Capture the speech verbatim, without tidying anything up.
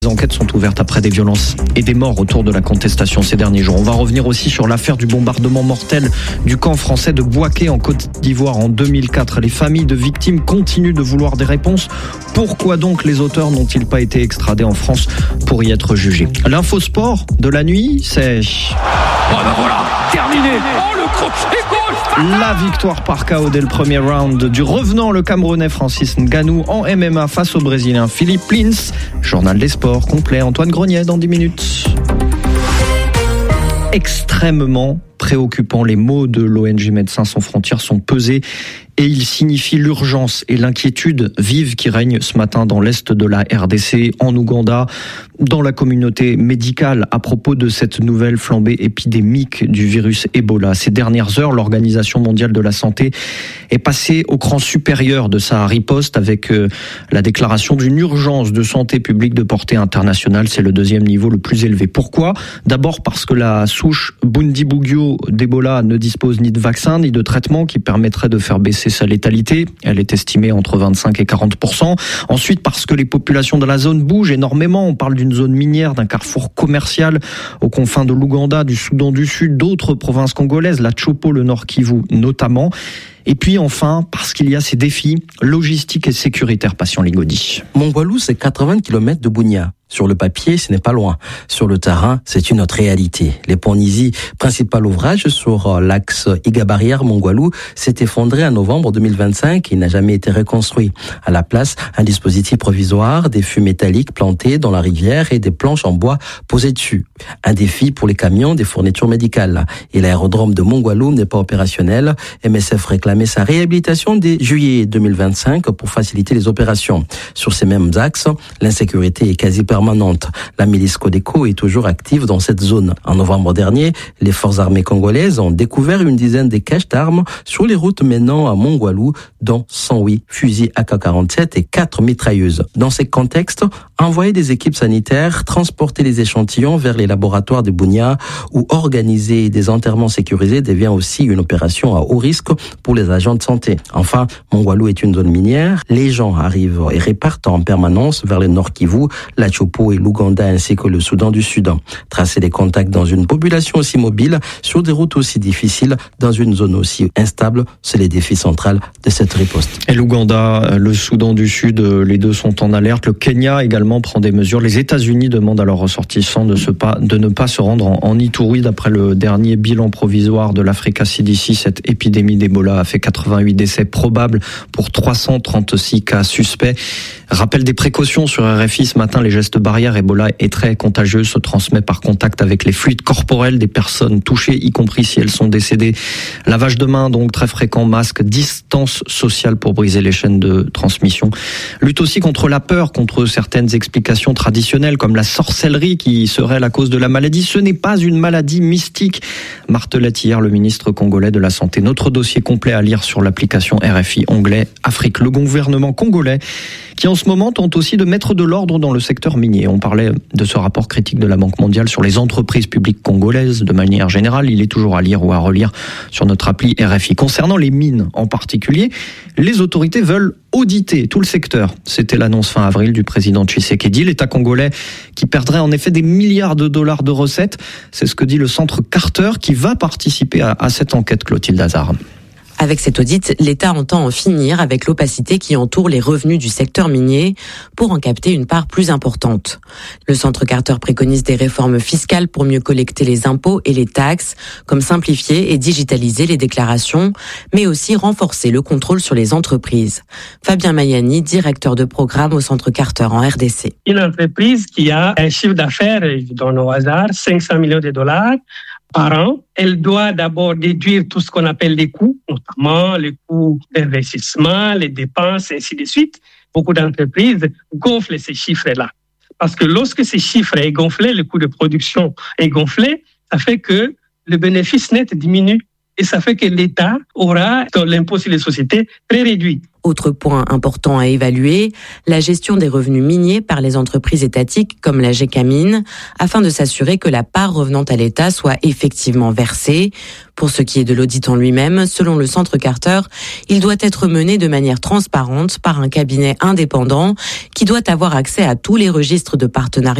Les enquêtes sont ouvertes après des violences et des morts autour de la contestation ces derniers jours. On va revenir aussi sur l'affaire du bombardement mortel du camp français de Bouaké en Côte d'Ivoire en deux mille quatre. Les familles de victimes continuent de vouloir des réponses. Pourquoi donc les auteurs n'ont-ils pas été extradés en France pour y être jugés? L'infosport de la nuit, c'est... Oh ben voilà, terminé. Oh le crochet gauche. La victoire par K O dès le premier round du revenant, le Camerounais Francis Ngannou en M M A face au Brésilien Philippe Lins. Journal des sports complet, Antoine Grenier dans dix minutes. Extrêmement préoccupant, les mots de l'O N G Médecins sans frontières sont pesés et ils signifient l'urgence et l'inquiétude vive qui règne ce matin dans l'est de la R D C, en Ouganda, dans la communauté médicale à propos de cette nouvelle flambée épidémique du virus Ebola. Ces dernières heures, l'Organisation mondiale de la santé est passée au cran supérieur de sa riposte avec la déclaration d'une urgence de santé publique de portée internationale. C'est le deuxième niveau le plus élevé. Pourquoi ? D'abord parce que la souche Bundibugyo d'Ebola ne dispose ni de vaccin ni de traitement qui permettrait de faire baisser sa létalité. Elle est estimée entre vingt-cinq et quarante pour cent. Ensuite, parce que les populations de la zone bougent énormément. On parle d'une zone minière, d'un carrefour commercial aux confins de l'Ouganda, du Soudan du Sud, d'autres provinces congolaises, la Chopo, le Nord Kivu notamment. Et puis enfin, parce qu'il y a ces défis logistiques et sécuritaires, Patient Ligodi. Mongwalu, c'est quatre-vingts kilomètres de Bunia. Sur le papier, ce n'est pas loin. Sur le terrain, c'est une autre réalité. Les ponts Nizi, principal ouvrage sur l'axe Iga-Barrière-Mongwalu, s'est effondré en novembre deux mille vingt-cinq et n'a jamais été reconstruit. À la place, un dispositif provisoire, des fûts métalliques plantés dans la rivière et des planches en bois posées dessus. Un défi pour les camions des fournitures médicales. Et l'aérodrome de Mongwalu n'est pas opérationnel. M S F réclamait sa réhabilitation dès juillet deux mille vingt-cinq pour faciliter les opérations. Sur ces mêmes axes, l'insécurité est quasi permanente. La milice Codeco est toujours active dans cette zone. En novembre dernier, les forces armées congolaises ont découvert une dizaine de caches d'armes sur les routes menant à Mongwalu, dont cent huit fusils A K quarante-sept et quatre mitrailleuses. Dans ces contextes, envoyer des équipes sanitaires, transporter les échantillons vers les laboratoires de Bunia ou organiser des enterrements sécurisés devient aussi une opération à haut risque pour les agents de santé. Enfin, Mongwalu est une zone minière. Les gens arrivent et repartent en permanence vers le Nord Kivu, la Chopo et l'Ouganda ainsi que le Soudan du Sud. Tracer des contacts dans une population aussi mobile, sur des routes aussi difficiles, dans une zone aussi instable, c'est les défis centraux de cette riposte. Et l'Ouganda, le Soudan du Sud, les deux sont en alerte. Le Kenya également prend des mesures. Les États-Unis demandent à leurs ressortissants de, se pas, de ne pas se rendre en, en Ituri. D'après le dernier bilan provisoire de l'Africa C D C, cette épidémie d'Ebola a fait quatre-vingt-huit décès probables pour trois cent trente-six cas suspects. Rappel des précautions sur R F I ce matin, les gestes barrières. Ebola est très contagieux, se transmet par contact avec les fluides corporels des personnes touchées, y compris si elles sont décédées. Lavage de mains, donc très fréquent, masque, distance sociale pour briser les chaînes de transmission. Lutte aussi contre la peur, contre certaines explications traditionnelles comme la sorcellerie qui serait la cause de la maladie. Ce n'est pas une maladie mystique, martelait hier le ministre congolais de la Santé. Notre dossier complet à lire sur l'application R F I onglet Afrique. Le gouvernement congolais qui en ce moment tente aussi de mettre de l'ordre dans le secteur minier. On parlait de ce rapport critique de la Banque mondiale sur les entreprises publiques congolaises de manière générale. Il est toujours à lire ou à relire sur notre appli R F I. Concernant les mines en particulier, les autorités veulent auditer tout le secteur. C'était l'annonce fin avril du président Tshisekedi, l'État congolais qui perdrait en effet des milliards de dollars de recettes. C'est ce que dit le centre Carter qui va participer à, à cette enquête, Clotilde Hazard. Avec cet audit, l'État entend en finir avec l'opacité qui entoure les revenus du secteur minier pour en capter une part plus importante. Le Centre Carter préconise des réformes fiscales pour mieux collecter les impôts et les taxes, comme simplifier et digitaliser les déclarations, mais aussi renforcer le contrôle sur les entreprises. Fabien Mayani, directeur de programme au Centre Carter en R D C. Une entreprise qui a un chiffre d'affaires, je donne au hasard, cinq cents millions de dollars, par an, elle doit d'abord déduire tout ce qu'on appelle les coûts, notamment les coûts d'investissement, les dépenses, et ainsi de suite. Beaucoup d'entreprises gonflent ces chiffres-là. Parce que lorsque ces chiffres est gonflé, le coût de production est gonflé, ça fait que le bénéfice net diminue. Et ça fait que l'État aura l'impôt sur les sociétés très réduit. Autre point important à évaluer, la gestion des revenus miniers par les entreprises étatiques comme la Gécamine, afin de s'assurer que la part revenant à l'État soit effectivement versée. Pour ce qui est de l'audit en lui-même, selon le Centre Carter, il doit être mené de manière transparente par un cabinet indépendant qui doit avoir accès à tous les registres de partenariat